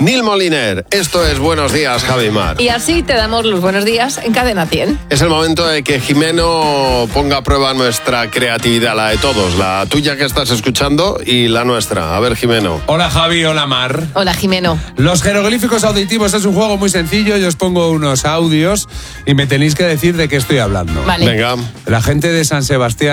Nil Moliner, esto es Buenos Días, Javi Mar. Y así te damos los buenos días en Cadena 100. Es el momento de que Jimeno ponga a prueba nuestra creatividad, la de todos, la tuya que estás escuchando y la nuestra. A ver, Jimeno. Hola Javi, hola Mar. Hola, Jimeno. Los jeroglíficos auditivos es un juego muy sencillo. Yo os pongo unos audios y me tenéis que decir de qué estoy hablando. Vale. Venga. La gente de San Sebastián